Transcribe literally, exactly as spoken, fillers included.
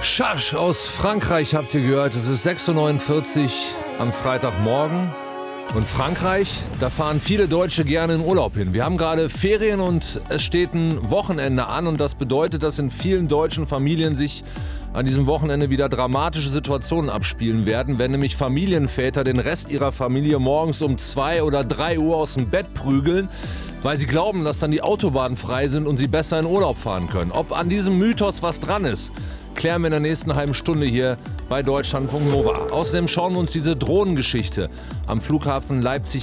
Schasch aus Frankreich habt ihr gehört. Es ist sechs Uhr neunundvierzig am Freitagmorgen. Und Frankreich, da fahren viele Deutsche gerne in Urlaub hin. Wir haben gerade Ferien und es steht ein Wochenende an. Und das bedeutet, dass in vielen deutschen Familien sich an diesem Wochenende wieder dramatische Situationen abspielen werden, wenn nämlich Familienväter den Rest ihrer Familie morgens um zwei oder drei Uhr aus dem Bett prügeln, weil sie glauben, dass dann die Autobahnen frei sind und sie besser in Urlaub fahren können. Ob an diesem Mythos was dran ist, klären wir in der nächsten halben Stunde hier bei Deutschlandfunk Nova. Außerdem schauen wir uns diese Drohnengeschichte am Flughafen Leipzig